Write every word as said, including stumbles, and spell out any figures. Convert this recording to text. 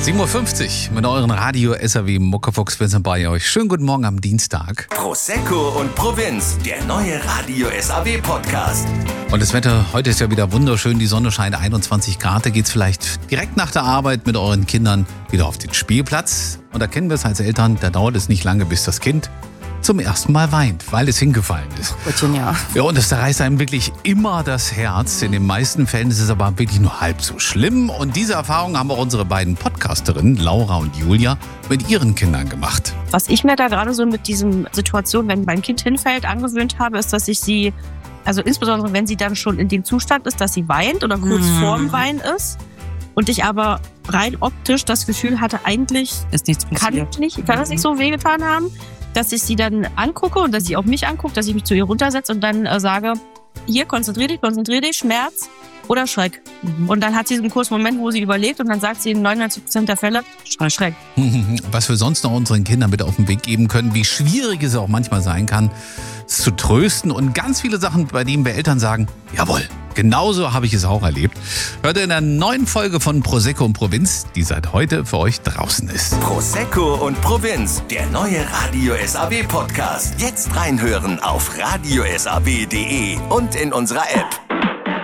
sieben Uhr fünfzig mit euren Radio S A W Muckefuchs. Wir sind bei euch. Schönen guten Morgen am Dienstag. Prosecco und Provinz, der neue Radio S A W Podcast. Und das Wetter heute ist ja wieder wunderschön. Die Sonne scheint, einundzwanzig Grad. Da geht's vielleicht direkt nach der Arbeit mit euren Kindern wieder auf den Spielplatz. Und da kennen wir es als Eltern, da dauert es nicht lange, bis das Kind zum ersten Mal weint, weil es hingefallen ist. Gottchen, ja. Ja, und das zerreißt einem wirklich immer das Herz. In den meisten Fällen ist es aber wirklich nur halb so schlimm. Und diese Erfahrung haben auch unsere beiden Podcasterinnen, Laura und Julia, mit ihren Kindern gemacht. Was ich mir da gerade so mit diesen Situationen, wenn mein Kind hinfällt, angewöhnt habe, ist, dass ich sie, also insbesondere wenn sie dann schon in dem Zustand ist, dass sie weint oder kurz Mhm. vorm Weinen ist und ich aber rein optisch das Gefühl hatte, eigentlich Ist nichts kann, passiert. nicht, kann das nicht so wehgetan haben, dass ich sie dann angucke und dass sie auch mich anguckt, dass ich mich zu ihr runtersetze und dann äh, sage, hier, konzentrier dich, konzentrier dich, Schmerz oder Schreck. Mhm. Und dann hat sie so einen kurzen Moment, wo sie überlegt und dann sagt sie in neunundneunzig Prozent der Fälle, Schreck. Was wir sonst noch unseren Kindern mit auf den Weg geben können, wie schwierig es auch manchmal sein kann, es zu trösten und ganz viele Sachen, bei denen wir Eltern sagen, jawohl, genauso habe ich es auch erlebt. Hört ihr in der neuen Folge von Prosecco und Provinz, die seit heute für euch draußen ist. Prosecco und Provinz, der neue Radio S A W Podcast. Jetzt reinhören auf radio s a w punkt d e und in unserer App.